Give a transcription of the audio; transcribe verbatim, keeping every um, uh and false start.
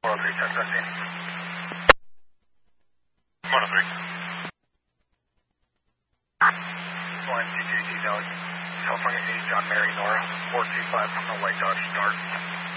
four oh three, ten fifteen. one oh three. one T J D Valley, California eight, John Mary Nora, four two five from the White Dodge Start.